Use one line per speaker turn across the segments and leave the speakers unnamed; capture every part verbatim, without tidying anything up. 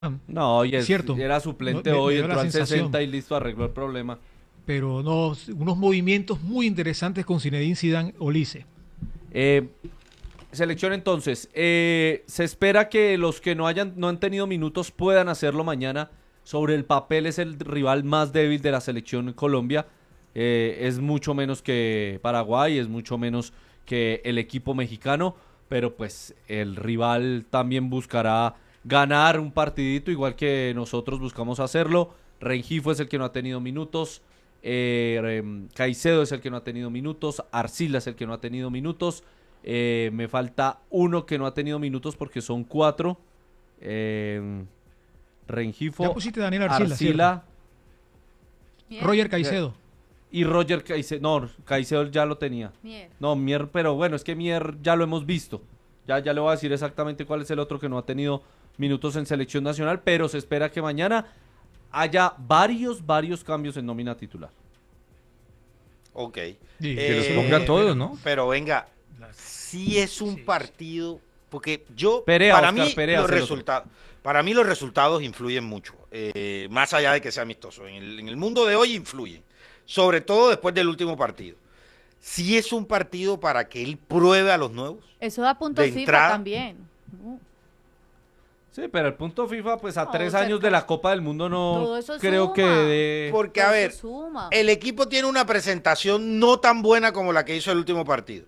No, y es,
cierto.
era suplente
No, me,
hoy,
me dio
entró
la
al
sensación.
sesenta y listo, arregló el problema.
Pero no, unos movimientos muy interesantes con Zinedine Zidane Olise.
Eh, selección entonces, eh, se espera que los que no hayan, no han tenido minutos puedan hacerlo mañana. Sobre el papel es el rival más débil de la selección Colombia. Eh, es mucho menos que Paraguay, es mucho menos que el equipo mexicano, pero pues el rival también buscará ganar un partidito igual que nosotros buscamos hacerlo. Rengifo es el que no ha tenido minutos, eh, Caicedo es el que no ha tenido minutos, Arcila es el que no ha tenido minutos, eh, me falta uno que no ha tenido minutos porque son cuatro. eh, Rengifo,
Ya pusiste Daniel Arcila,
Arcila
Bien. Roger Caicedo.
y Roger Caicedo. No, Caicedo ya lo tenía.
Mier.
No, Mier, pero bueno, es que Mier ya lo hemos visto. Ya, ya le voy a decir exactamente cuál es el otro que no ha tenido minutos en selección nacional, pero se espera que mañana haya varios, varios cambios en nómina titular.
Ok.
Sí,
Que los
Eh,
ponga a todos, ¿no?
Pero venga, si es un
Sí,
partido, porque yo,
Perea,
para
Oscar
mí,
Perea
los
es el otro.
resultados, para mí los resultados influyen mucho, eh, más allá de que sea amistoso. En el, en el mundo de hoy influyen, sobre todo después del último partido. Si es un partido para que él pruebe a los nuevos.
Eso da puntos
De
FIFA
entrada.
también. Uh,
Sí, pero el punto FIFA, pues a
No,
tres
cerca.
años de la Copa del Mundo no
Todo eso
creo
suma.
que de...
Porque,
todo
a
eso
ver,
suma.
el equipo tiene una presentación no tan buena como la que hizo el último partido.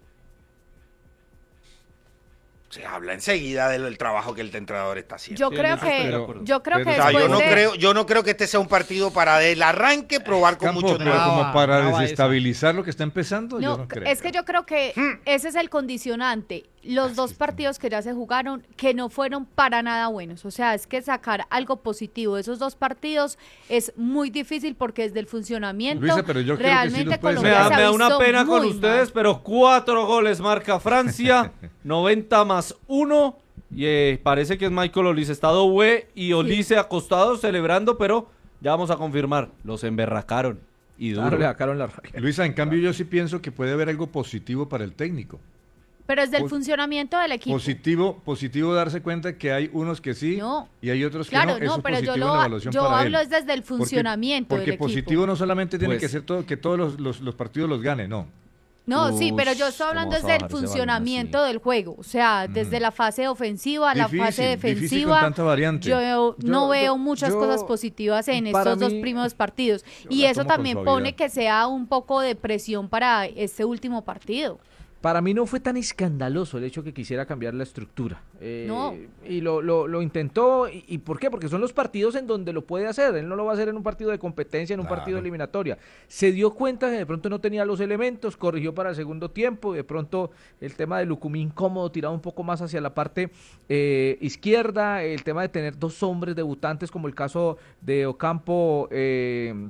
Se habla enseguida del, del trabajo que el entrenador está haciendo.
Yo
Sí,
creo
en eso estoy
que,
de
pero-
acuerdo.
yo creo
pero-
que
O sea, yo
después
no
de-
creo, yo no creo que este sea un partido para del arranque probar con
Campo,
muchos
pero
nuevos.
como
Brava,
para
brava
desestabilizar lo que está empezando, yo
No,
no creo.
es que yo creo que ese es el condicionante. Los dos partidos que ya se jugaron, que no fueron para nada buenos. O sea, es que sacar algo positivo de esos dos partidos es muy difícil porque desde el funcionamiento
Luisa, pero yo creo que sí
realmente
los puedes
Me
Colombia
da,
se ha
me da una
visto
pena con
muy
ustedes,
mal.
pero cuatro goles marca Francia, noventa más uno, y eh, parece que es Michael Olise, está doble y Olise acostado celebrando, pero ya vamos a confirmar, los emberracaron y duro.
Claro, le sacaron la rabia.
Luisa, en cambio yo sí pienso que puede haber algo positivo para el técnico.
Pero desde el
Pos-
funcionamiento del equipo.
Positivo, positivo darse cuenta que hay unos que sí
No.
y hay otros que
Claro,
no. Eso
no,
es
pero yo,
positivo
lo,
en la evaluación
yo
para
hablo
él.
es desde el
Porque-
funcionamiento
Porque,
del equipo.
positivo no solamente tiene
Pues-
que ser todo, que todos los, los- los partidos los gane, no.
No, sí,
Ush,
pero yo estoy
¿cómo
hablando
vas a
desde el
bajar ese balón
funcionamiento
así?
del juego. O sea, desde la fase ofensiva a la
Difícil,
fase
difícil
defensiva.
con tanta variante.
Yo, no
Yo-
veo
yo-
muchas
yo-
cosas positivas en
para
estos dos
mí-
primeros partidos.
yo
Y
la
eso
tomo con
también
suavidad.
pone que sea un poco de presión para este último partido.
Para mí no fue tan escandaloso el hecho que quisiera cambiar la estructura. Eh,
No.
Y lo, lo, lo intentó. Y, y por qué? Porque son los partidos en donde lo puede hacer. Él no lo va a hacer en un partido de competencia, en un
Claro.
partido eliminatoria. Se dio cuenta que de pronto no tenía los elementos, corrigió para el segundo tiempo. De pronto el tema de Lucumí incómodo, tirado un poco más hacia la parte eh, izquierda. El tema de tener dos hombres debutantes, como el caso de Ocampo. Eh,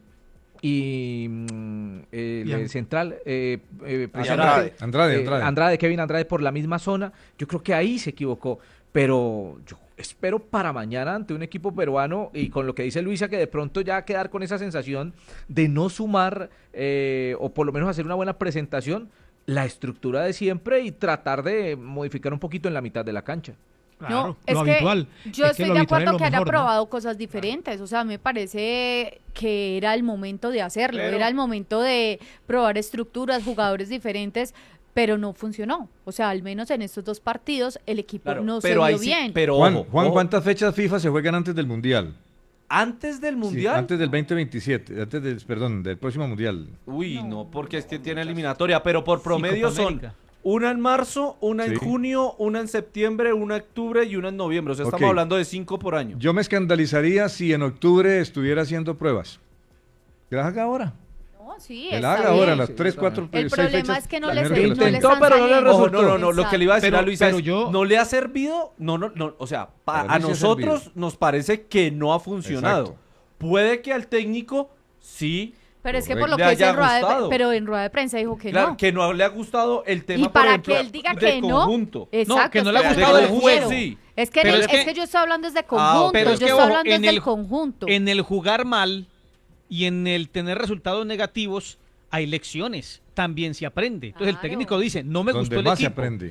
y mm, el
Bien.
central eh, eh,
Andrade.
precisamente,
Andrade,
eh,
Andrade.
Andrade, Kevin Andrade por la misma zona. Yo creo que ahí se equivocó, pero yo espero para mañana ante un equipo peruano y con lo que dice Luisa, que de pronto ya quedar con esa sensación de no sumar eh, o por lo menos hacer una buena presentación, la estructura de siempre y tratar de modificar un poquito en la mitad de la cancha.
Claro,
No, es
lo
que
habitual.
yo
es
estoy
lo
de
habitual es
acuerdo
lo
que haya
mejor, ¿no?
probado cosas diferentes. O sea, me parece que era el momento de hacerlo.
Pero-
Era el momento de probar estructuras, jugadores diferentes, pero no funcionó. O sea, al menos en estos dos partidos el equipo
Claro,
no
pero
se
ahí
vio
sí,
bien.
pero
Juan,
ojo,
Juan
ojo,
¿cuántas fechas FIFA se juegan antes del Mundial?
antes del
Sí,
Mundial.
antes del veinte veintisiete, antes del, perdón, del próximo Mundial.
Uy, no, porque es que tiene eliminatoria, pero por promedio
Copa
son
América.
una en marzo, una en
Sí.
junio, una en septiembre, una en octubre y una en noviembre. O sea, estamos
Ok.
hablando de cinco por año.
Yo me escandalizaría si en octubre estuviera haciendo pruebas. Que las haga ahora.
No, sí,
Que
está
las haga ahora,
bien.
las
Sí,
tres,
yo
cuatro,
El
seis
problema
fechas.
es que no
la
les,
primera que
no
las
les
Intentó,
han
pero no le
salido.
Ojo,
resultó.
no, no, no, lo que le iba a decir
Pero-
a Luisa
pero
es,
yo-
no le ha servido, no, no, no, o sea, pa-
Para
a
mí sí ha
nosotros
servido.
nos parece que no ha funcionado.
Exacto.
Puede que al técnico sí,
Pero es que por lo
Le
que dice
haya
en rueda de,
gustado.
pero en rueda de prensa dijo que
claro,
no.
que no le ha gustado el tema,
Y
por
para
ejemplo,
que él diga
de
que no,
conjunto.
exacto,
que no le ha
es que
gustado
me
el
refiero.
juego.
Sí.
Es que,
Pero
en el-
es que-
es que yo estoy hablando desde
Ah,
conjunto,
pero es
yo
que,
estoy
ojo,
hablando
en
desde el,
el-
conjunto.
En el jugar mal y en el tener resultados negativos hay lecciones, también se aprende. Entonces
Claro.
el técnico dice, no me gustó
Donde
el
más se
equipo,
aprende.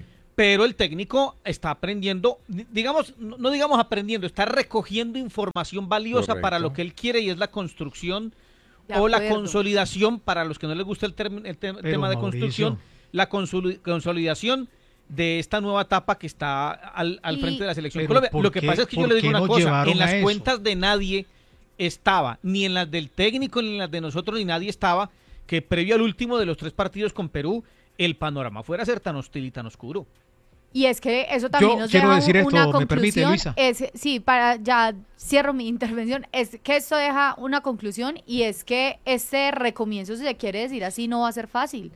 pero el técnico está aprendiendo, digamos, no, no digamos aprendiendo, está recogiendo información valiosa
Correcto.
para lo que él quiere y es la construcción
De
o la
acuerdo.
consolidación, para los que no les gusta el, term- el te-
Pero,
tema de
Mauricio.
construcción, la consoli- consolidación de esta nueva etapa que está al, al
Y-
frente de la selección
Pero
Colombia.
¿por
Lo que
qué-
pasa es que yo
por
le digo
qué
una
nos
cosa,
llevaron
en las
a eso?
cuentas de nadie estaba, ni en las del técnico, ni en las de nosotros, ni nadie estaba, que previo al último de los tres partidos con Perú, el panorama fuera a ser tan hostil y tan oscuro.
Y es que eso también
Yo
nos
quiero
deja
decir
un-
esto,
una
¿me
conclusión.
permite, Luisa?
Es, sí, para ya cierro mi intervención, es que esto deja una conclusión y es que este recomienzo, si se quiere decir así, no va a ser fácil.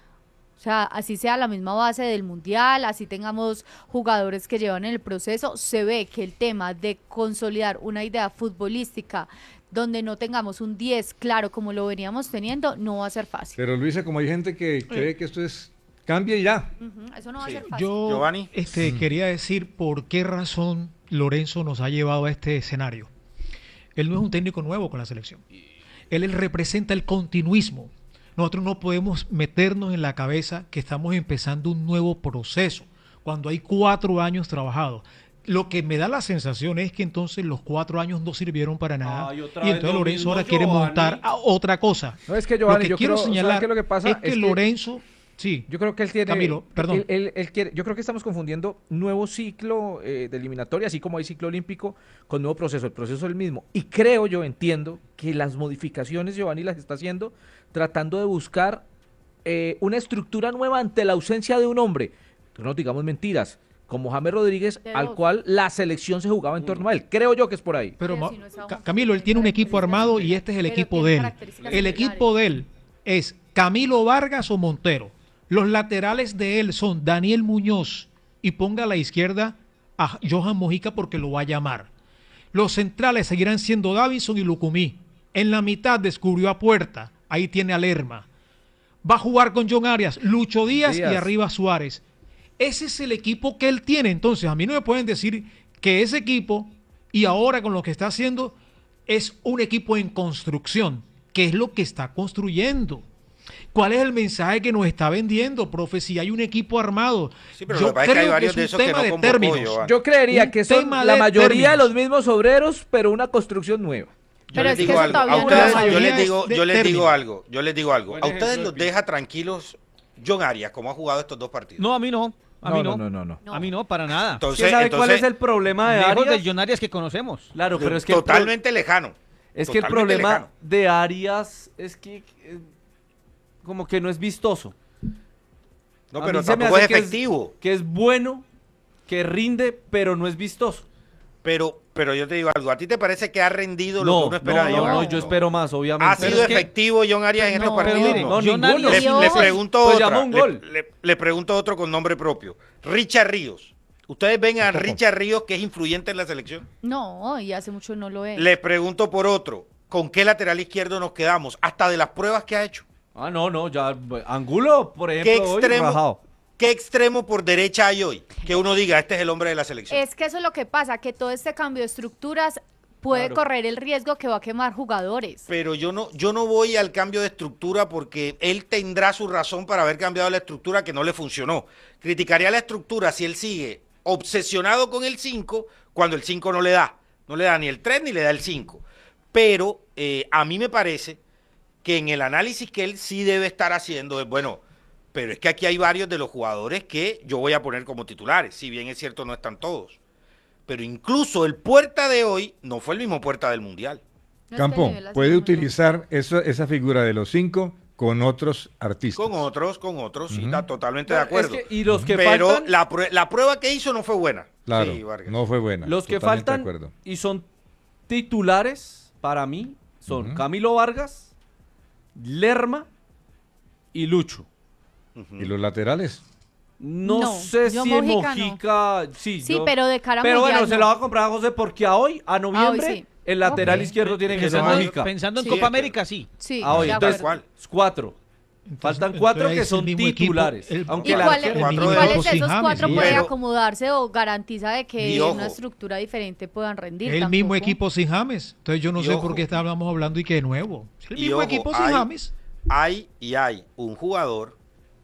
O sea, así sea la misma base del Mundial, así tengamos jugadores que llevan el proceso, se ve que el tema de consolidar una idea futbolística donde no tengamos un diez claro como lo veníamos teniendo, no va a ser fácil.
Pero Luisa, como hay gente que cree que esto es cambia y ya.
Ujú, eso no va
Sí.
a ser fácil.
Yo
Giovanni.
este, quería decir por qué razón Lorenzo nos ha llevado a este escenario. Él no es un técnico nuevo con la selección. Él, él representa el continuismo. Nosotros no podemos meternos en la cabeza que estamos empezando un nuevo proceso cuando hay cuatro años trabajados. Lo que me da la sensación es que entonces los cuatro años no sirvieron para nada.
Ay, otra
y
vez
entonces
lo
Lorenzo
mismo,
ahora quiere
Giovanni.
montar a otra cosa.
No, es que
Lo
Giovanni,
que
yo
quiero
creo, ¿sabe
señalar
qué es lo que pasa?
es que
Es que-
Lorenzo, sí,
Yo creo que él tiene.
Camilo, perdón.
Él, él- él quiere, yo creo que estamos confundiendo nuevo ciclo eh, de eliminatoria, así como hay ciclo olímpico, con nuevo proceso. El proceso es el mismo. Y creo, yo entiendo, que las modificaciones Giovanni las está haciendo tratando de buscar eh, una estructura nueva ante la ausencia de un hombre. No nos digamos mentiras. Como James Rodríguez,
De
al
dos.
cual la selección se jugaba en torno a él. Creo yo que es por ahí.
Pero,
Pero
Ma-
si no está
Ca-
bajo
Camilo, él tiene un equipo
características
armado y
similares.
este es el
Pero
equipo
tiene
de él.
características
El
similares.
equipo de él es Camilo Vargas o Montero. Los laterales de él son Daniel Muñoz y ponga a la izquierda a Johan Mojica porque lo va a llamar. Los centrales seguirán siendo Davinson y Lucumí. En la mitad descubrió a Puerta. Ahí tiene a Lerma. Va a jugar con John Arias, Lucho Díaz,
Díaz.
y arriba Suárez. Ese es el equipo que él tiene. Entonces, a mí no me pueden decir que ese equipo, y ahora con lo que está haciendo, es un equipo en construcción. ¿Qué es lo que está construyendo? ¿Cuál es el mensaje que nos está vendiendo, profe? Si hay un equipo armado.
Sí, pero
Yo
lo que pasa es que hay
creo
varios
es
de
un
esos que
tema
no
de
convocó,
términos.
Giovanni.
Yo creería
Un
que son
tema
la
de
mayoría
términos.
de los mismos obreros, pero una construcción nueva.
Yo
Pero
les
es que
digo
eso
algo,
todavía
a
no
ustedes,
lo
yo les
sabía.
digo,
De
yo les digo
términos.
algo, yo les digo algo.
Buen
A ustedes
ejemplo
los
de
deja tranquilos John Arias, como ha jugado estos dos partidos.
No, a mí no. A
No,
mí
no,
no.
no, no, no.
A mí no, para nada.
Entonces,
¿Sabe cuál
entonces,
es el problema de
Lejos
Arias?
del John Arias que conocemos.
Claro, pero es que el pro-
totalmente lejano.
Es que el
Totalmente
problema
lejano.
de Arias es que eh, como que no es vistoso.
No,
A
pero
mí se me
tampoco es
hace que
efectivo.
Que es bueno, que rinde, pero no es vistoso.
Pero, pero yo te digo algo, ¿a ti te parece que ha rendido lo
No,
que uno
no,
espera de
no,
John
no,
Arias?
yo espero más, obviamente.
¿Ha
Pero
sido
es que-
efectivo John Arias en
No,
estos
pero
partidos?
mire,
No.
no,
John
ninguno.
Arias-
Le,
Dios.
le pregunto
Pues
otra,
llama un
le-
gol.
Le, le pregunto otro con nombre propio. Richard Ríos. ¿Ustedes ven a Richard Ríos que es influyente en la selección?
No, y hace mucho no lo es.
Les pregunto por otro. ¿Con qué lateral izquierdo nos quedamos? Hasta de las pruebas que ha hecho.
Ah, no, no, ya Angulo, por
¿Qué
ejemplo, hoy,
extremo,
rajado.
¿Qué extremo por derecha hay hoy? Que uno diga, este es el hombre de la selección.
Es que eso es lo que pasa, que todo este cambio de estructuras puede
Claro.
correr el riesgo que va a quemar jugadores.
Pero yo no, yo no voy al cambio de estructura porque él tendrá su razón para haber cambiado la estructura que no le funcionó. Criticaría la estructura si él sigue obsesionado con el cinco cuando el cinco no le da. No le da ni el tres ni le da el cinco. Pero eh, a mí me parece que en el análisis que él sí debe estar haciendo es, bueno, pero es que aquí hay varios de los jugadores que yo voy a poner como titulares. Si bien es cierto, no están todos. Pero incluso el Puerta de hoy no fue el mismo Puerta del Mundial.
No, este
Campo,
nivel así
puede
no me
utilizar eso- esa figura de los cinco con otros artistas.
Con otros, con otros, sí,
Ujú.
está totalmente
Claro,
de acuerdo.
es que- y los que
Pero
faltan-
la, prue- la prueba que hizo no fue buena.
Claro,
Sí, Vargas.
no fue buena.
Los que
totalmente
faltan
de acuerdo.
y son titulares para mí son
Ujú.
Camilo Vargas, Lerma y Lucho.
Ujú.
¿Y los laterales?
No,
No,
sé
yo
si en
Mojica no.
Mojica, sí,
Sí,
yo-
pero de cara a
Pero
mundial
bueno, se
no.
la va a comprar a José porque a hoy, a noviembre,
sí.
el lateral
Ok.
izquierdo tiene que ser
Pensando,
Mojica.
pensando en
Sí.
Copa América, sí.
Sí,
A hoy,
de
entonces,
acuerdo.
¿cuál?
cuatro.
Entonces-
Faltan cuatro
entonces
que
es el
son
mismo equipo,
titulares.
el-
aunque
¿Y
el
cuáles
arquero-
cuatro
y
de-
cuáles
equipo
de
sin
esos
James,
cuatro
sí.
pueden
Pero-
acomodarse o garantiza de que
Y
en
ojo.
una estructura diferente puedan rendir?
El mismo
Tampoco.
equipo sin James. Entonces yo no
Y
sé
ojo.
por qué estábamos hablando y que de nuevo. Es el
Y
mismo
ojo,
equipo sin
hay-
James.
Hay y hay un jugador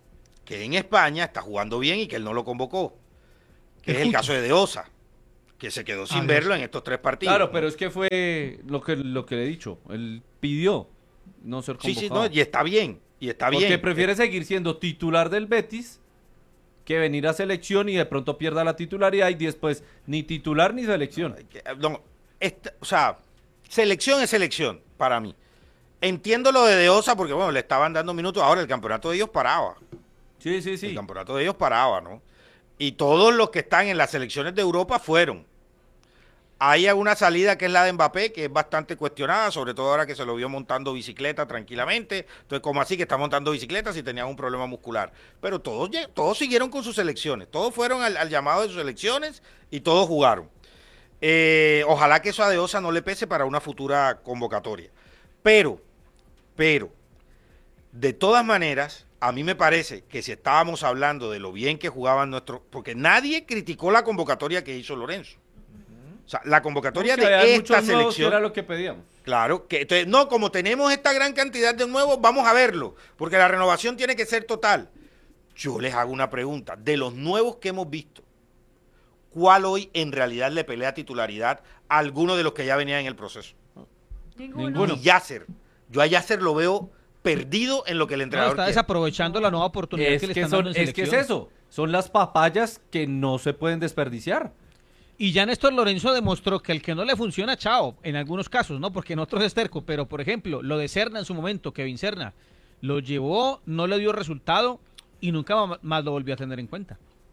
que en España está jugando bien y que él no lo convocó. Que
El
es el
Cuti.
caso de De Osa, que se quedó sin
Ah,
verlo
Dios.
en estos tres partidos.
Claro,
¿no?
pero es que fue lo que, lo que le he dicho. Él pidió no ser
Sí,
convocado.
sí, no, y está bien, y está
Porque
bien.
prefiere seguir siendo titular del Betis que venir a selección y de pronto pierda la titularidad y después ni titular ni selección.
Que, no, esta- o sea, selección es selección para mí. Entiendo lo de De Osa porque, bueno, le estaban dando minutos. Ahora el campeonato de ellos paraba.
Sí, sí,
El
sí.
campeonato de ellos paraba, ¿no? Y todos los que están en las selecciones de Europa fueron. Hay una salida que es la de Mbappé, que es bastante cuestionada, sobre todo ahora que se lo vio montando bicicleta tranquilamente. Entonces, ¿cómo así que está montando bicicleta si tenía un problema muscular? Pero todos, lle- todos siguieron con sus selecciones. Todos fueron al, al llamado de sus selecciones y todos jugaron. Eh, ojalá que eso a De Osa no le pese para una futura convocatoria. Pero, pero, de todas maneras, a mí me parece que si estábamos hablando de lo bien que jugaban nuestros... Porque nadie criticó la convocatoria que hizo Lorenzo. O sea, la convocatoria
Porque había
de
muchos
esta
nuevos que
selección...
era lo que pedíamos.
Claro, que entonces, no, como tenemos esta gran cantidad de nuevos, vamos a verlo, porque la renovación tiene que ser total. Yo les hago una pregunta, de los nuevos que hemos visto, ¿cuál hoy en realidad le pelea titularidad a alguno de los que ya venían en el proceso?
Ninguno.
Ni Yasser. Yo a Yasser lo veo perdido en lo que el
No,
entrenador
está
quiere.
desaprovechando la nueva oportunidad
Es
que le
que,
están
son,
dando en
es que es
selección.
eso. Son las papayas que no se pueden desperdiciar.
Y ya Néstor Lorenzo demostró que el que no le funciona, chao, en algunos casos, ¿no? Porque en otros es terco, pero por ejemplo, lo de Serna en su momento, Kevin Serna, lo llevó, no le dio resultado y nunca ma- más lo volvió a tener en cuenta.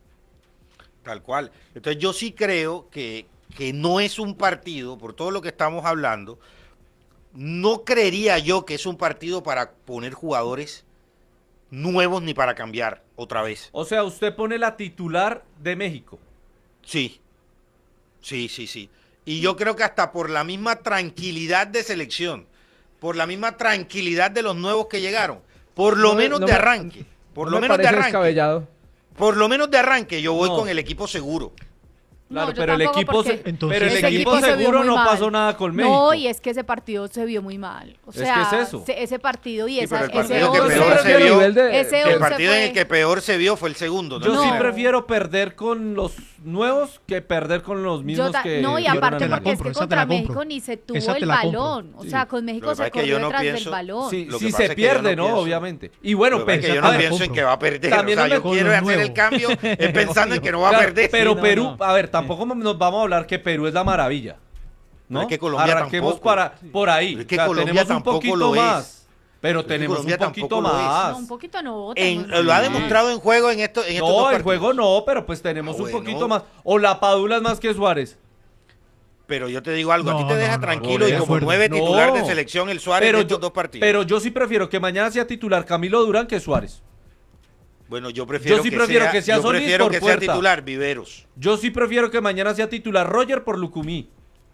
Tal cual. Entonces yo sí creo que, que no es un partido, por todo lo que estamos hablando, no creería yo que es un partido para poner jugadores nuevos ni para cambiar otra vez.
O sea, usted pone la titular de México.
Sí, sí, sí, sí. Y yo creo que hasta por la misma tranquilidad de selección, por la misma tranquilidad de los nuevos que llegaron, por lo
No me-
menos
no
de
me-
arranque, por
No
lo
me
menos de
parece
arranque,
descabellado.
por lo menos de arranque, yo voy
No.
con el equipo seguro.
Claro,
No, yo
pero el
tampoco,
equipo, se-
porque
Entonces-
pero el
Ese
equipo,
equipo se vio
seguro
muy
no
mal.
pasó nada con México.
No, y es que ese partido se vio muy mal. O
Es
sea,
que es eso.
se- ese partido y
Sí,
esa,
pero el
ese
partido que
once,
peor se
El
vio-
nivel de-
ese
El
once
partido en
fue-
el que peor se vio fue el segundo.
Yo
¿no?
sí
No.
prefiero perder con los nuevos que perder con los mismos
Yo ta-
que
no, y
fueron
aparte
a
Te la
porque es
compro,
que
esa te
contra
la compro.
México ni se tuvo
Esa te
el
la compro.
balón. O
Sí.
sea, con
Lo
México
que
se
pasa es que
corrió
yo no
detrás
pienso-
del balón.
Sí,
Lo
sí
que pasa
se
es que yo
pierde,
no
¿no?
pienso-
Obviamente. Y bueno,
Lo que pasa es
pe-
que yo
a
no
ver,
pienso en
compro.
que va a perder.
También
o sea,
no me-
yo
con
quiero
los
hacer el
nuevos.
cambio eh, pensando en que no va a
claro,
perder.
pero
no,
Perú,
no.
a ver, tampoco nos vamos a hablar que Perú es la maravilla. ¿No?
Pero es que Colombia
Arranquemos
tampoco.
para, por ahí.
Pero es que
O sea,
Colombia
tenemos un
tampoco
poquito
lo es.
más. Pero
Pero es que
tenemos un
Colombia
poquito
tampoco lo es.
más.
No, un poquito no.
En-
tenemos
lo ha
más.
demostrado en juego en, esto, en estos dos
No, el
partidos.
juego no, pero pues tenemos
Ah,
un
bueno.
poquito más. O la Padula es más que Suárez.
Pero yo te digo algo, a
No,
ti te
no,
deja
no,
tranquilo
no,
y
de
como
acuerdo.
nueve
No.
titular de selección el Suárez
Pero
en estos
yo,
dos partidos.
pero yo sí prefiero que mañana sea titular Camilo Durán que Suárez.
bueno, yo prefiero
yo sí
que
prefiero
sea,
que sea
yo
Solís
prefiero
por
que sea
puerta.
titular Viveros.
Yo sí prefiero que mañana sea titular Roger por Lucumí.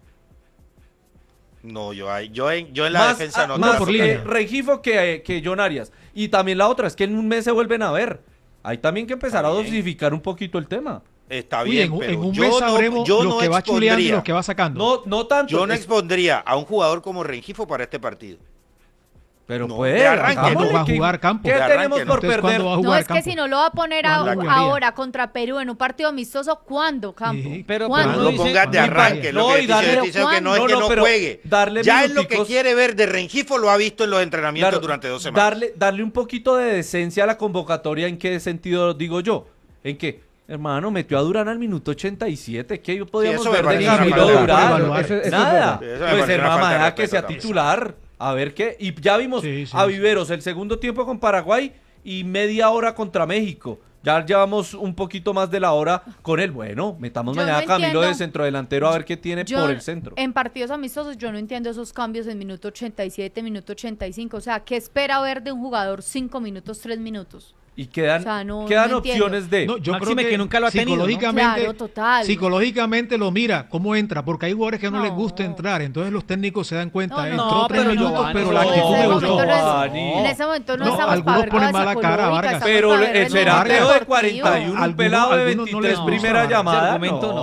No, yo ahí- yo en, yo en la
Más,
defensa
ah,
no te
más
la
por
toco.
línea.
eh, Regifo que, que John Arias. Y también la otra es que en un mes se vuelven a ver. Hay también que empezar
Está
a
bien.
dosificar un poquito el tema.
Está
Uy,
bien,
en, un-
pero
en un
yo
mes
no,
sabremos
yo
lo
no
que va chuleando y
expondría-
lo que va sacando.
No, no tanto.
Yo no
es-
expondría a un jugador como Rengifo para este partido.
pero
no,
puede.
de arranque,
hagámosle
no va a
que-
jugar campo.
¿Qué
De arranque,
tenemos
no.
por
Entonces,
perder?
¿cuándo va a
No,
jugar
es que
campo?
si no lo va a poner
No,
a-
la mayoría.
ahora contra Perú en un partido amistoso, ¿cuándo, Campo?
Sí,
pero-
¿Cuándo?
No
Cuando
lo
dice-
pongas de
no,
arranque.
no,
lo que
y
te
darle-
estoy diciendo que no es
no,
que
no,
no
pero
juegue.
darle
Ya es lo que
minuticos.
quiere ver de Rengifo, lo ha visto en los entrenamientos
Claro,
durante dos semanas.
Darle, darle un poquito de decencia a la convocatoria. ¿En qué sentido digo yo? En que, hermano, metió a Durán al minuto ochenta y siete. ¿Qué podíamos
eso me
ver de
parece una
Camilo
falta de
Durán?
evaluar.
Eso- eso es
Nada.
verdad.
Sí, eso me
Pues
parece una
hermano,
falta de
deja que
respeto
sea
también.
titular. A ver qué. Y ya vimos
Sí, sí,
a
sí.
Viveros el segundo tiempo con Paraguay y media hora contra México. Ya llevamos un poquito más de la hora con él. Bueno, metamos
Yo
mañana
no
a Camilo
entiendo.
de centrodelantero a ver qué tiene
Yo,
por el centro.
En partidos amistosos yo no entiendo esos cambios en minuto ochenta y siete, minuto ochenta y cinco. O sea, ¿qué espera ver de un jugador cinco minutos, tres minutos?
Y quedan,
O sea, no-
quedan
no entiendo.
opciones de...
No, yo
Máxime
creo que,
que nunca lo ha tenido, ¿no?
psicológicamente,
Claro, total.
psicológicamente lo mira, cómo entra, porque hay jugadores que no,
No.
les gusta entrar, entonces los técnicos se dan cuenta,
No, no,
entró
no,
tres
pero
minutos,
Giovanni,
pero
no,
la actitud
en
me
ese
gustó.
momento no es-
Giovanni.
En ese momento no,
No,
estamos
algunos
para ver
ponen
cabeza
mala cara,
colórica,
Vargas.
estamos
Pero
para
el
ver el
Ceranteo de
deportivo.
cuarenta y uno, un
Algunos-
pelado de
algunos no les
veintitrés,
gusta,
primera
Vargas.
llamada.
Ese argumento
no.
no.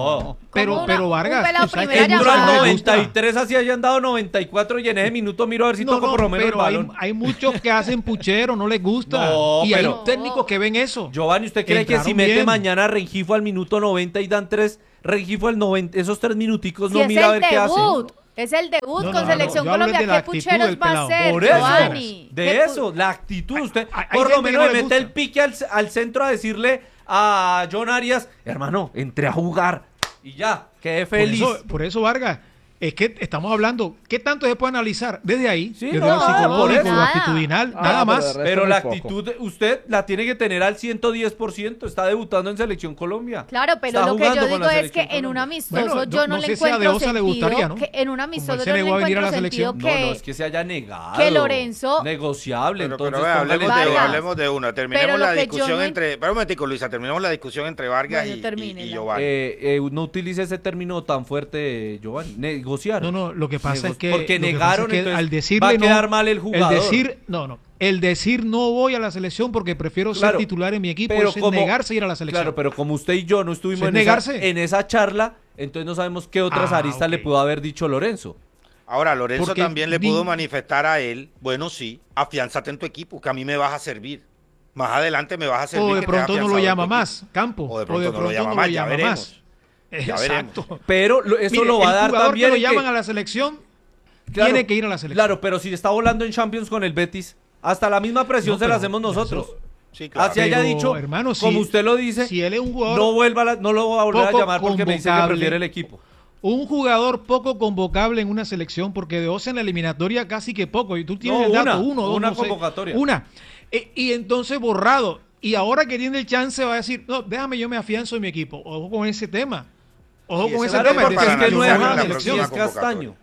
Pero,
una-
pero
un
Vargas,
pelado
tú sabes que
primera
hay
Entró
muchos
al
llamada.
que les gusta.
noventa y tres, así hayan dado noventa y cuatro y en ese minuto miro a ver si
No,
toco
no,
por lo menos el
pero hay,
balón.
hay muchos que hacen puchero, no les gusta.
No,
y
pero-
hay técnicos que ven eso.
Giovanni, ¿usted cree que si
Entraron
mete
bien.
mañana a Rengifo al minuto noventa y dan tres, Rengifo al noventa, esos tres minuticos
Si
no
es
mira a
el
ver qué hace?
debut, es el debut
No,
con
no,
Selección
no, yo hablo
Colombia.
de la
¿Qué
actitud
pucheros
del
va a
pelado.
ser,
Por eso,
Giovanni?
de
¿Qué pu-
eso, la actitud. Usted
Hay- hay
por lo
gente que
menos
no
le
le
mete el
gusta.
pique al, al centro a decirle a John Arias, hermano, entré a jugar y ya, quedé
Por
feliz.
eso, por eso, Vargas, es que estamos hablando, ¿qué tanto se puede analizar? Desde ahí,
Sí,
desde
no,
lo
por
psicológico,
eso.
lo actitudinal,
Ah,
nada
pero
más.
de resto
Pero
muy
la
poco.
actitud, de- usted la tiene que tener al ciento diez por ciento. Está debutando en Selección Colombia.
Claro, pero
Está
lo que
jugando
yo
con
digo
la
es que
Selección
en un
Colombia.
amistoso
Bueno,
yo
no-
no,
no
le
sé si a
encuentro
Deosa le
sentido.
gustaría, ¿no?
Que en un
Como
amistoso
él se
yo no le
negó a venir a la
encuentro sentido
selección.
que,
No, no es que se haya negado.
que Lorenzo-
Negociable,
Pero,
entonces
pero vea,
póngale
hablemos, de,
Vargas.
hablemos de una. Terminemos
Pero lo
la
que yo
discusión
no en-
entre. Espera un momentico, Luisa. Terminemos la discusión entre Vargas
Bueno,
y, y,
termínela.
y Giovanni.
Eh, eh, no utilice ese término tan fuerte, Giovanni. Negociar.
No, no, lo que pasa
Nego-
es que,
porque
lo que
negaron,
pasa es que
entonces
al decirle
va a
no,
quedar mal el jugador.
El decir, no, no, el decir no voy a la selección porque prefiero
Claro,
ser titular en mi equipo,
pero
eso es
como-
negarse a ir a la selección.
Claro, pero como usted y yo no estuvimos
Eso es
en esa,
negarse.
en esa charla, entonces no sabemos qué otras
Ah,
aristas le
ok.
pudo haber dicho Lorenzo.
Ahora, Lorenzo
Porque
también le
ni-
pudo manifestar a él, bueno, sí, afiánzate en tu equipo, que a mí me vas a servir. Más adelante me vas a servir.
o de
que te has
pronto no lo
afianzado en
llama
tu
más,
equipo.
Campo.
O de pronto no lo llama más, ya veremos. Ya veremos.
Exacto.
Pero lo- eso
Mire,
lo va a
el
dar
jugador
también.
que lo
en que-
llaman a la selección
Claro,
tiene que ir a la selección.
Claro, pero si está volando en Champions con el Betis, hasta la misma presión
No,
se la
pero
hacemos nosotros.
Sí, Sí, claro.
Así haya
Pero,
dicho,
hermano, si-
como usted lo dice,
si él es un jugador
no vuelva a la- no lo voy a volver a
poco
llamar porque me dice que
convocable,
prefiere el equipo.
un jugador poco convocable en una selección, porque de Osa en la eliminatoria casi que poco, y tú tienes
No,
el dato,
una,
uno, dos,
una
no sé,
convocatoria.
una. E- y entonces borrado. Y ahora que tiene el chance va a decir, no, déjame, yo me afianzo en mi equipo. Ojo con ese tema. Ojo
Sí,
con
ese
ese
es
tema.
tema
es
para
decir,
es que no es
analizarlo en la
James,
próxima
es Castaño.
convocatoria.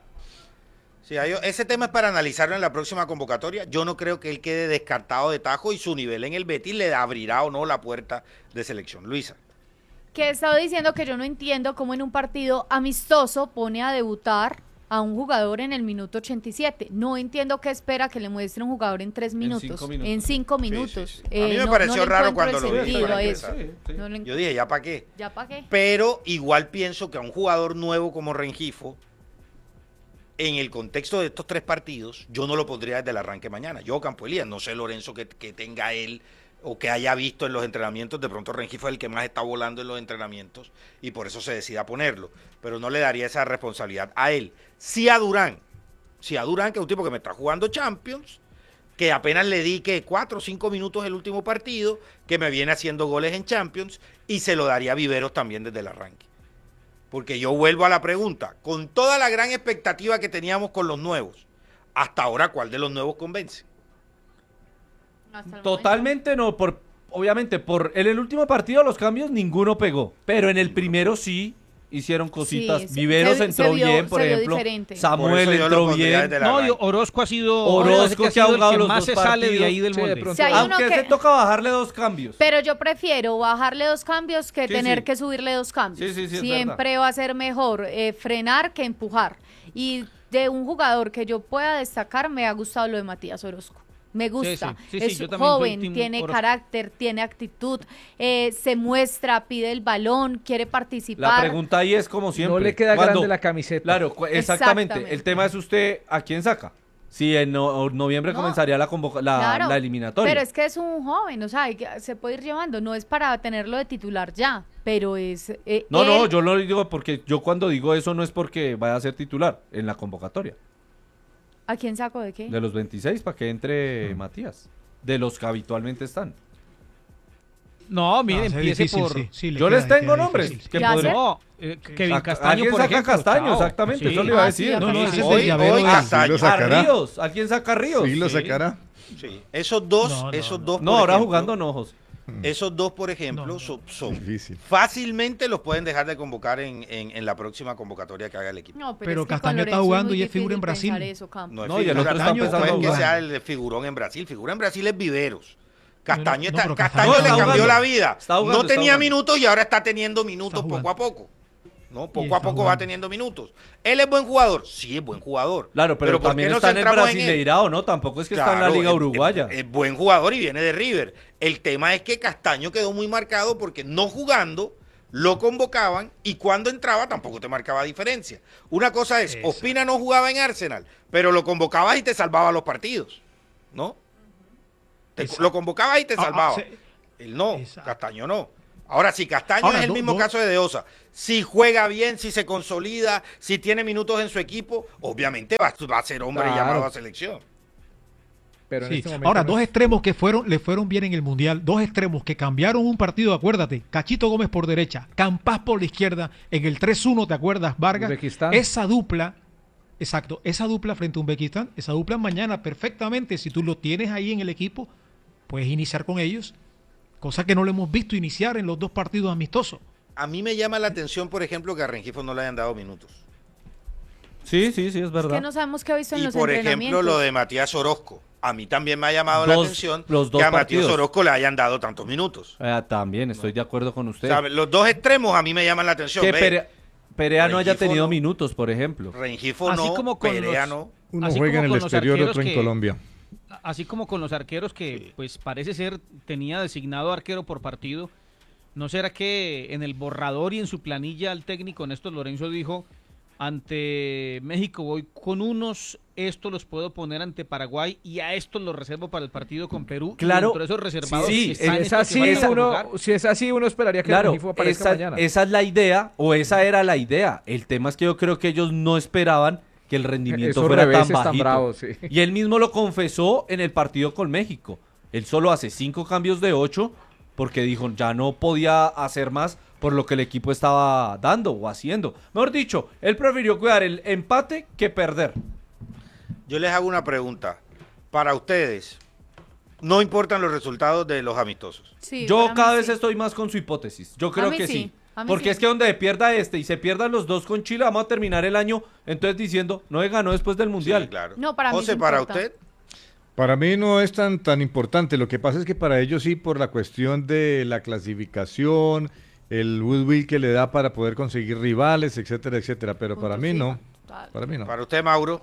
Sí, hay- ese tema es para analizarlo en la próxima convocatoria. Yo no creo que él quede descartado de tajo y su nivel en el Betis le abrirá o no la puerta de selección. Luisa.
que he estado diciendo que yo no entiendo cómo en un partido amistoso pone a debutar a un jugador en el minuto ochenta y siete. No entiendo qué espera que le muestre un jugador en tres minutos,
cinco minutos.
en cinco
Sí,
minutos.
sí, sí. A mí
Eh,
me
no-
pareció
no le
raro
encuentro
cuando
el
lo vi,
sentido
para
a
empezar.
eso.
Sí, sí.
No le-
Yo dije, ¿ya para qué?
¿Ya para qué?
Pero igual pienso que a un jugador nuevo como Rengifo, en el contexto de estos tres partidos, yo no lo pondría desde el arranque mañana. Yo, Campo Elías, no sé Lorenzo que, que tenga él o que haya visto en los entrenamientos. De pronto Rengifo es el que más está volando en los entrenamientos y por eso se decida ponerlo. Pero no le daría esa responsabilidad a él. Sí a Durán. Sí a Durán, que es un tipo que me está jugando Champions, que apenas le di que cuatro o cinco minutos el último partido, que me viene haciendo goles en Champions, y se lo daría a Viveros también desde el arranque. Porque yo vuelvo a la pregunta, con toda la gran expectativa que teníamos con los nuevos, hasta ahora, ¿cuál de los nuevos convence?
Hasta el
Totalmente no, por obviamente por en el último partido los cambios ninguno pegó, pero en el primero sí hicieron cositas.
Sí, se-
Viveros
se-
entró
se vio-
bien, por
se vio
ejemplo.
diferente.
Por
Samuel
eso yo lo
entró
pondría
bien.
desde el
No, y
arranque.
Orozco ha sido,
Orozco
ha
que ha
sido
jugado
el que
los
más
dos
se sale de ahí del
partidos. Sí, de
molde.
pronto.
Si hay uno
Aunque
que-
se toca bajarle dos cambios.
Pero yo prefiero bajarle dos cambios que
Sí,
tener
sí.
que subirle dos cambios.
Sí, sí, sí, es
Siempre va a ser mejor eh, frenar que empujar. Y de un jugador que yo pueda destacar, me ha gustado lo de Matías Orozco. Me gusta.
sí, sí,
es
yo también soy
joven,
team
tiene
Orozco.
carácter, tiene actitud, eh, se muestra, pide el balón, quiere
La
participar.
pregunta ahí es como siempre.
No le queda
¿cuándo?
grande la camiseta.
Claro, cu- exactamente.
Exactamente.
El tema es usted a quién saca. Si en no- noviembre
No,
comenzaría la, convoca- la,
Claro,
la eliminatoria.
Pero es que es un joven, o sea, hay que- se puede ir llevando. No es para tenerlo de titular ya, pero es. eh,
No, no,
él-
yo lo digo porque yo cuando digo eso no es porque vaya a ser titular en la convocatoria.
¿A quién saco de qué?
De los veintiséis para que entre
Mm.
Matías. De los que habitualmente están.
No, mire,
No, es
empiece
difícil,
por...
sí, sí, le
Yo
queda-
les tengo
queda
nombres.
difícil.
Que
¿Qué hace?
podría-
No, eh, Kevin
Saca-
Castaño,
¿Alguien
por
saca
ejemplo.
Castaño?
Chao.
Exactamente,
Sí.
eso le iba a
Ah,
decir.
sí,
No, no,
Sí.
ese es
Hoy-
el llavero
hoy
de-
hasta-
Sí lo
A
sacará.
Ríos. ¿A quién saca a Ríos?
Sí, lo
Sí.
sacará.
Sí. Esos dos,
No, no,
esos
no.
dos,
No,
por
ahora
ejemplo,
jugando no, José.
Esos dos, por ejemplo,
No, no.
son, son-
Difícil.
fácilmente los pueden dejar de convocar en, en- en la próxima convocatoria que haga el equipo.
No,
Pero
es que con
Castaño está
Lorenzo
jugando
muy
y es figura en
difícil
Brasil.
pensar eso, Campo.
No, es
No, y el
figura-
otro está
Castaño
empezando
no
a
es que
jugar.
sea el de figurón en Brasil. Figura en Brasil es Viveros. Castaño,
No, no,
está,
pero
Castaño
Castaño
le
está
cambió
jugando.
la vida.
Está jugando,
no
está
tenía
jugando.
minutos y ahora está teniendo minutos
Está
poco a poco. ¿no?
Y
Poco
está
a poco va
jugando.
teniendo minutos. ¿Él es buen jugador? Sí, es buen jugador.
Claro, pero,
¿por qué
también
nos
está en el
centramos él?
Brasileirao, ¿no? Tampoco es que está en la
Claro,
Liga
es-
Uruguaya.
Es, es buen jugador y viene de River. El tema es que Castaño quedó muy marcado porque no jugando lo convocaban y cuando entraba tampoco te marcaba diferencia. Una cosa es,
Eso.
Ospina no jugaba en Arsenal, pero lo convocabas y te salvaba los partidos, ¿no? Te-
Exacto.
lo convocabas y te
Ah, ah,
salvaba.
sí.
Él no,
Exacto.
Castaño no. Ahora, si Castaño
Ahora,
es el
no-
mismo
no-
caso de De Osa, si juega bien, si se consolida, si tiene minutos en su equipo, obviamente va, va a ser hombre
Claro.
llamado a selección.
Pero en
Sí.
este momento
Ahora,
no
dos
es-
extremos que fueron, le fueron bien en el Mundial, dos extremos que cambiaron un partido, acuérdate, Cachito Gómez por derecha, Campas por la izquierda, en el tres uno, ¿te acuerdas, Vargas?
Uzbekistán.
Esa dupla, exacto, esa dupla frente a Uzbekistán, esa dupla mañana perfectamente, si tú lo tienes ahí en el equipo, puedes iniciar con ellos, cosa que no lo hemos visto iniciar en los dos partidos amistosos.
A mí me llama la atención, por ejemplo, que a Rengifo no le hayan dado minutos.
Sí, sí, sí, es
Es
verdad.
que no sabemos qué ha visto en
Y
los
por ejemplo,
entrenamientos.
lo de Matías Orozco. A mí también me ha llamado la
Dos-
atención
los dos
que a
partidos.
Matías Orozco le hayan dado tantos minutos.
Ah, también, estoy de acuerdo con
O
usted.
sea, los dos extremos a mí me llaman la atención.
que
Ve,
Perea, Perea no haya
Rengifo
tenido
no.
minutos, por ejemplo.
Rengifo
Así
no,
como con
Perea
los-
no.
Uno
Así
juega
como
en el
con los
exterior,
arqueros
otro en
que-
Colombia.
Así como con los arqueros que, pues parece ser, tenía designado arquero por partido. ¿No será que en el borrador y en su planilla el técnico Néstor Lorenzo dijo, ante México voy con unos, estos los puedo poner ante Paraguay y a estos los reservo para el partido con Perú? Y
Claro.
dentro de esos reservados
Sí,
están
es
estos que
así,
vayan a
uno,
jugar.
si es así, uno esperaría que
Claro,
el Rengifo aparezca
esa,
mañana.
esa es la idea, o esa era la idea. El tema es que yo creo que ellos no esperaban que el rendimiento
Esos
fuera tan
reveses tan
bajito.
bravos, sí.
Y él mismo lo confesó en el partido con México. Él solo hace cinco cambios de ocho porque dijo ya no podía hacer más por lo que el equipo estaba dando o haciendo. Mejor dicho, él prefirió cuidar el empate que perder.
Yo les hago una pregunta. Para ustedes, no importan los resultados de los amistosos.
Sí,
Yo
para mí
cada vez
sí.
estoy más con su hipótesis. Yo creo
mí
que
sí,
sí.
a mí
Porque
sí.
es que donde pierda este y se pierdan los dos con Chile, vamos a terminar el año entonces diciendo, no se ganó después del Mundial.
Sí, claro.
No, para mí
José,
sí
para
importa.
usted,
Para mí no es tan, tan importante. Lo que pasa es que para ellos sí, por la cuestión de la clasificación, el goodwill que le da para poder conseguir rivales, etcétera, etcétera. Pero
Punto
para mí
final.
no.
Total.
Para mí no.
para usted, Mauro.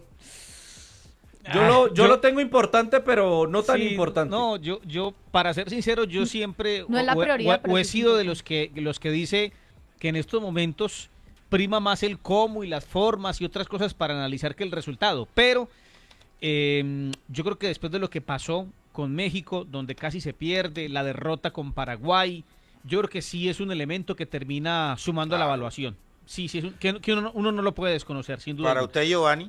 Yo,
Ah,
lo, yo,
yo-
lo tengo importante, pero no tan
Sí,
importante.
No, yo, yo, para ser sincero, yo siempre
No es la
o- o-
prioridad,
o,
pero
o he
sí es
sido de
importante.
los que los que dice que en estos momentos prima más el cómo y las formas y otras cosas para analizar que el resultado. Pero eh, yo creo que después de lo que pasó con México, donde casi se pierde, la derrota con Paraguay, yo creo que sí es un elemento que termina sumando a la
Claro.
evaluación. Sí, sí, es un- que, que uno, no- uno no lo puede desconocer, sin duda.
Para
alguna.
usted, Giovanni.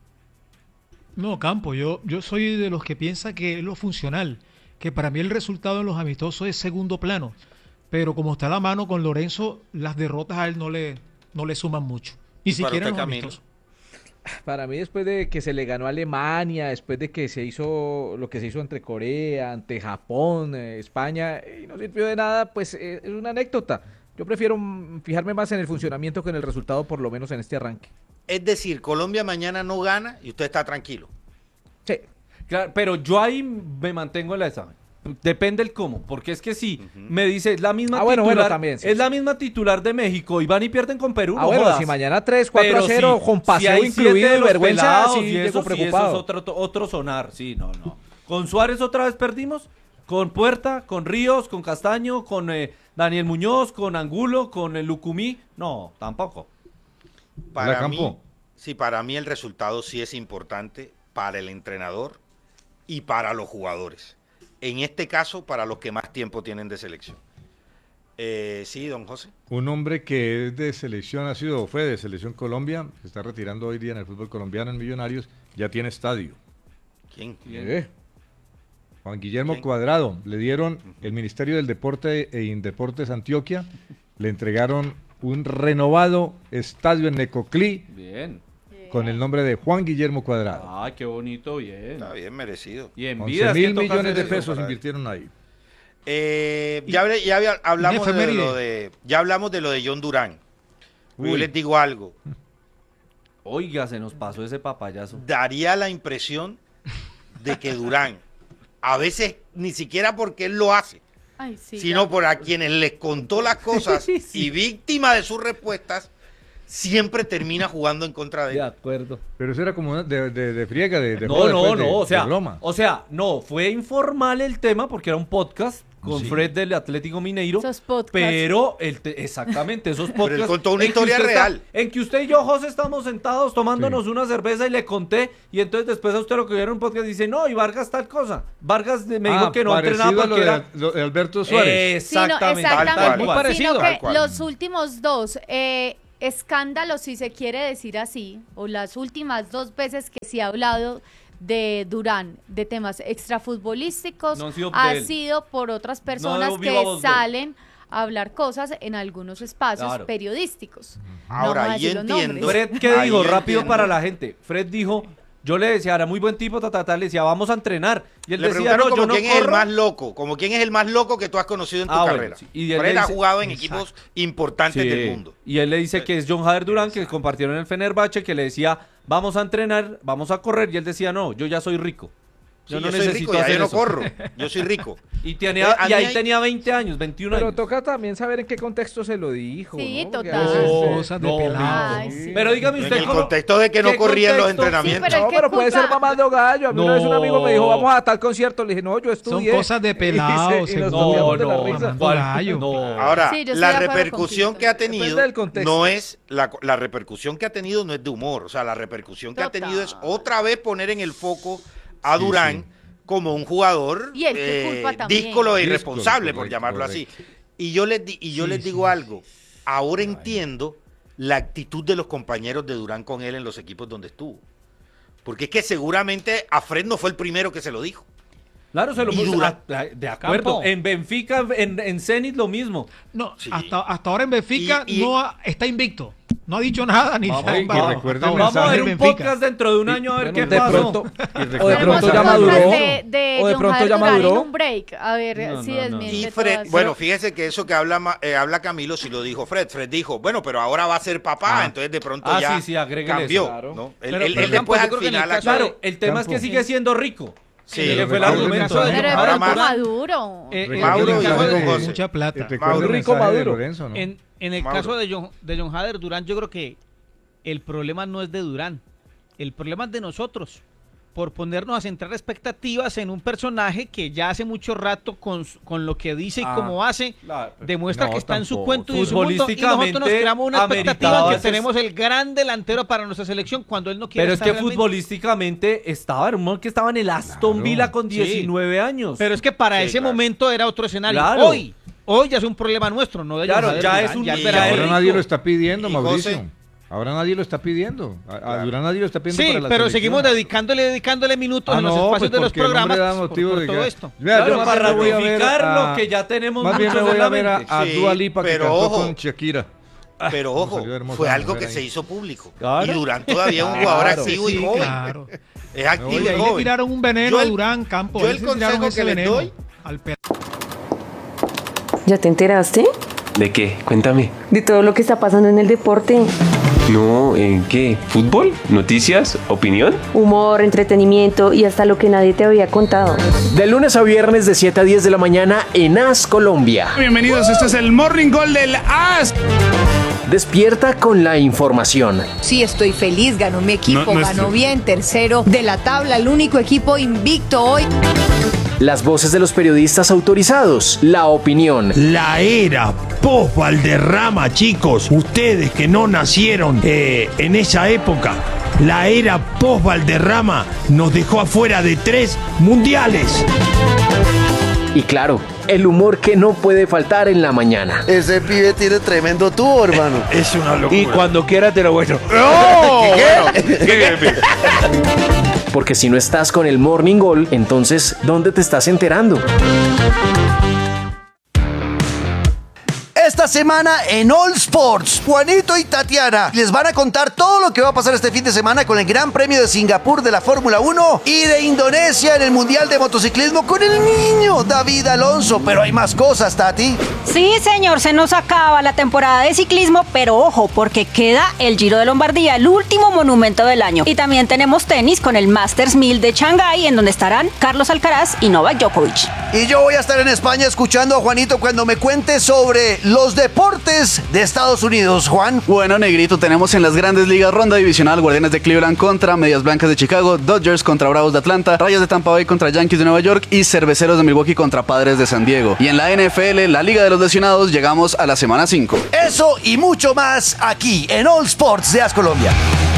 No, Campo, yo, yo soy de los que piensa que es lo funcional, que para mí el resultado en los amistosos es segundo plano, pero como está la mano con Lorenzo, las derrotas a él no le, no le suman mucho, ni
¿Y para
siquiera en
usted,
los
Camilo?
amistosos.
Para mí, después de que se le ganó a Alemania, después de que se hizo lo que se hizo entre Corea, ante Japón, eh, España, y no sirvió de nada, pues eh, es una anécdota. Yo prefiero mm, fijarme más en el funcionamiento que en el resultado, por lo menos en este arranque.
Es decir, Colombia mañana no gana y usted está tranquilo.
Sí.
Claro, pero yo ahí me mantengo en la esa. Depende el cómo, porque es que si me dice es la misma
Ah, bueno,
titular,
bueno, también, sí,
es
sí.
la misma titular de México y van y pierden con Perú.
Ah,
no
bueno,
jodas.
si mañana tres, cuatro a
Pero
cero,
si-
con
si
paseo
hay siete
incluido
de
y
los
vergüenza,
pelados
sí
y
llego
eso, sí, eso
preocupado.
es otro, otro sonar, sí, no, no. Con Suárez otra vez perdimos, con Puerta, con Ríos, con Castaño, con eh, Daniel Muñoz, con Angulo, con el Lucumí, no, tampoco.
Para
Hola,
mí,
Campo.
sí, para mí el resultado sí es importante para el entrenador y para los jugadores. En este caso, para los que más tiempo tienen de selección. Eh, sí, don José.
Un hombre que es de selección, ha sido, fue de selección Colombia, se está retirando hoy día en el fútbol colombiano en Millonarios, ya tiene estadio.
¿Quién?
Eh,
Juan Guillermo
¿Quién?
Cuadrado, le dieron el Ministerio del Deporte e Indeportes Antioquia, le entregaron un renovado estadio en Necoclí
Bien.
con el nombre de Juan Guillermo Cuadrado.
Ay, qué bonito, bien.
Está bien merecido.
Y en
once
vida es que
mil
toca
millones
hacer
de
eso
pesos
para él.
invirtieron ahí.
Eh, ya hablé- ya había- hablamos de
efeméride.
lo de, ya hablamos de lo de John Durán. Yo
Uy.
les digo algo.
Oiga, se nos pasó ese papayazo.
Daría la impresión de que Durán, a veces ni siquiera porque él lo hace,
Ay, sí,
sino
ya.
por a quienes les contó las cosas
Sí.
y víctima de sus respuestas, siempre termina jugando en contra de
De
él.
acuerdo.
Pero eso era como una- de, de- de friega, de, de
No,
joda,
no,
pues, de-
no, o
de
sea,
broma.
o sea, no, fue informal el tema porque era un podcast con
Sí.
Fred del Atlético Mineiro,
Esos podcasts.
pero el te- exactamente esos
Pero él
podcasts
contó una
en que
historia
usted
real.
está- en que usted y yo, José, estamos sentados tomándonos una cerveza y le conté, y entonces después a usted lo que vieron en un podcast dice, no, y Vargas tal cosa. Vargas me dijo
Ah,
que no
parecido
entrenaba
a lo
porque
de,
era
lo de Alberto Suárez.
Sí, no,
exactamente,
exactamente.
Tal cual.
Muy parecido.
Sino
Tal
que
cual.
los últimos dos eh, escándalos, si se quiere decir así, o las últimas dos veces que se ha hablado de Durán, de temas extrafutbolísticos,
No han sido de
ha
él.
sido por otras personas
No, viva
que
voz de él.
salen a hablar cosas en algunos espacios
Claro.
periodísticos.
Ahora,
vamos a
ahí
decir los
entiendo.
nombres.
Fred, ¿qué
Ahí
dijo?
yo
Rápido
entiendo.
para la gente. Fred dijo, yo le decía, era muy buen tipo, ta, ta, ta, le decía, vamos a entrenar. Y él
Le
decía,
preguntaron
no,
como
yo no
quién es el
corro.
más loco, como quién es el más loco que tú has conocido en tu
Ah, bueno,
carrera.
sí. Y él
Fred
le
ha
dice-
jugado en
Exacto.
equipos importantes
Sí.
del mundo.
Y él le dice que es John Hader Durán, que compartieron en el Fenerbahce, que le decía, vamos a entrenar, vamos a correr. Y él decía, no, yo ya soy rico.
Sí,
Yo
yo,
no
soy
necesito
rico, ya
hacer
yo no
eso.
corro. Yo soy rico.
Y, tenía,
Eh, a
y
mí
ahí
hay-
tenía veinte años, veintiún
Pero
años.
toca también saber en qué contexto se lo dijo.
Sí,
¿no? Porque a
total.
veces, eh,
Cosas de
no,
pelado.
Ay, sí.
Pero dígame
En
usted
el
cómo-
contexto de que no
¿qué
corrían los
contexto?
entrenamientos.
Sí, pero
No,
es que
pero puede
culpa-
ser mamando gallo. A mí una vez un amigo me dijo,
No.
vamos a tal concierto. Le dije, no, yo estudié.
Son cosas de pelado,
Y se- y
se-
nos
No,
moríamos de la
no,
risa.
mamando
¿cuál?
gallo.
No.
Ahora,
Sí, yo estoy
la
de acuerdo
repercusión
con
que ha
Cristo.
tenido
Depende del contexto.
no es la, la repercusión que ha tenido no es de humor, o sea, la repercusión que ha
Total.
tenido es otra vez poner en el foco a
Sí,
Durán
sí.
como un jugador
Y él, qué culpa también.
díscolo e
Díscolo,
irresponsable, por
correcto,
llamarlo
correcto.
así. Y yo les di- y yo
Sí,
les digo
sí.
algo, ahora entiendo la actitud de los compañeros de Durán con él en los equipos donde estuvo. Porque es que seguramente a Fred no fue el primero que se lo dijo.
Claro, se lo
Y
puso.
Durán.
ah, De acuerdo.
Campo.
En Benfica, en, en Zenit lo mismo.
No,
Sí.
hasta, hasta ahora en Benfica
Y- y-
no ha- está invicto. No ha dicho nada ni
Vamos,
se ha
y
embarrado
recuerden
hasta ahora.
Vamos a
mensaje
ver
en
un
Benfica.
podcast dentro de un año a ver
Bueno,
qué
de
pasó.
pronto,
Y
o de
recuerden
pronto
Tenemos
mensaje-
ya
un
maduró.
podcast de, de
O de
John
pronto
Hader
ya
Durán
maduró.
en un break. A ver
No,
si
no, no.
desmiente
Y
todas.
Fred, bueno, fíjese que eso que habla ma- eh, habla Camilo, si lo dijo Fred, Fred dijo, bueno, pero ahora va a ser papá,
Ah.
entonces de pronto
Ah,
ya
sí, sí, agréguele
cambió,
eso.
Claro.
¿no? Él,
Pero-
él-
pero
él
Campo,
después
yo
al
creo que en el
final...
caso
Claro,
aclaró.
el tema es que
Campo.
sigue siendo rico.
Sí,
que fue el
Mauro,
argumento.
Mauro,
Pero de
ahora
pronto
más-
maduro.
Eh, en-
Mauro
en el
y
caso
luego
de-
José.
Mucha
Y
plata.
recuerden
Muy
el
rico
mensaje de
Maduro.
Lorenzo, ¿no?
En, en el
Mauro.
caso de John, de John Hader Durán, yo creo que el problema no es de Durán, el problema es de nosotros, por ponernos a centrar expectativas en un personaje que ya hace mucho rato con, su- con lo que dice y
Ah,
cómo hace,
claro.
demuestra
No,
que está en su
tampoco.
cuento y en su mundo, y nosotros nos
Futbolísticamente
creamos una expectativa
ameritaba
que
ese-
tenemos el gran delantero para nuestra selección cuando él no quiere
Pero es
estar
que
realmente.
futbolísticamente estaba, hermano, que estaba en el Aston
Claro.
Villa con
Sí.
diecinueve años.
Pero es que para
Sí,
ese
claro.
momento era otro escenario.
Claro.
Hoy, hoy ya es un problema nuestro, no de John
Claro,
Hader
ya
Durán,
es un-
ya
y
verá-
ya
Ahora
es
nadie
rico.
lo está pidiendo,
Y
Mauricio.
José.
Ahora nadie lo está pidiendo. A- a Durán nadie lo está pidiendo
Sí,
para la
pero
selección.
seguimos dedicándole, dedicándole minutos
Ah,
en los
no,
espacios
pues
de los
porque el hombre
programas
da
por,
motivo
por
de
todo
que-
esto.
Vea,
Claro,
yo más
para
bien voy a ver
ratificar
a-
lo que ya tenemos
Más bien me
muchos
voy
en
a
la
ver a,
mente.
a
Sí,
Dua Lipa que
pero
cantó
ojo.
con Shakira.
Pero
nos
ojo,
salió hermosa
fue
la
algo
mujer
que
ahí.
se hizo público.
Claro.
Y Durán todavía es un jugador
Claro.
activo y
Sí,
joven.
claro.
Es activo
Y
y
ahí le
joven.
tiraron un veneno
Yo el-
a Durán Campos.
yo
ahí
el
se tiraron
consejo
ese
que les
veneno
doy-
al pe-
¿Ya te enteraste?
¿De qué? Cuéntame.
De todo lo que está pasando en el deporte.
No, ¿en qué? ¿Fútbol? ¿Noticias? ¿Opinión?
Humor, entretenimiento y hasta lo que nadie te había contado.
De lunes a viernes de siete a diez de la mañana en A S Colombia.
Bienvenidos, este es el Morning Call del A S.
Despierta con la información.
Sí, estoy feliz, ganó mi equipo,
No, no es-
ganó bien, tercero de la tabla, el único equipo invicto hoy.
Las voces de los periodistas autorizados. La opinión.
La era post Valderrama, chicos. Ustedes que no nacieron eh, en esa época. La era post Valderrama nos dejó afuera de tres mundiales.
Y claro, el humor que no puede faltar en la mañana.
Ese pibe tiene tremendo tubo, hermano.
Es una locura.
Y cuando quiera te lo bueno.
Porque si no estás con el Morning Call, entonces, ¿dónde te estás enterando?
Esta semana en All Sports, Juanito y Tatiana les van a contar todo lo que va a pasar este fin de semana con el Gran Premio de Singapur de la Fórmula uno y de Indonesia en el Mundial de Motociclismo con el niño David Alonso. Pero hay más cosas, Tati.
Sí, señor, se nos acaba la temporada de ciclismo, pero ojo, porque queda el Giro de Lombardía, el último monumento del año. Y también tenemos tenis con el Masters mil de Shanghái, en donde estarán Carlos Alcaraz y Novak Djokovic.
Y yo voy a estar en España escuchando a Juanito cuando me cuente sobre los deportes de Estados Unidos, Juan.
Bueno, negrito, tenemos en las grandes ligas ronda divisional Guardianes de Cleveland contra Medias Blancas de Chicago, Dodgers contra Bravos de Atlanta, Rayas de Tampa Bay contra Yankees de Nueva York y Cerveceros de Milwaukee contra Padres de San Diego. Y en la N F L, la Liga de los Lesionados, llegamos a la semana cinco.
Eso y mucho más aquí en All Sports de A S Colombia.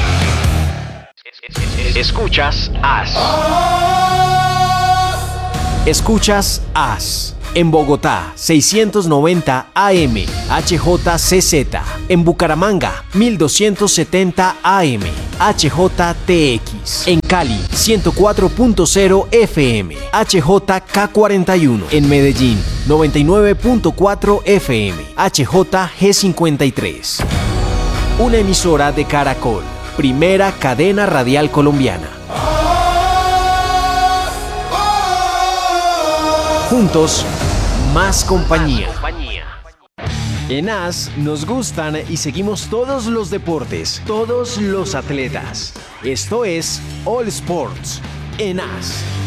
Escuchas A S. Escuchas A S. En Bogotá, seiscientos noventa A M, H J C Z. En Bucaramanga, mil doscientos setenta A M, H J T X. En Cali, ciento cuatro punto cero F M, H J K cuarenta y uno. En Medellín, noventa y nueve punto cuatro F M, H J G cincuenta y tres. Una emisora de Caracol, primera cadena radial colombiana. Juntos, más compañía. En A S nos gustan y seguimos todos los deportes, todos los atletas. Esto es All Sports en A S.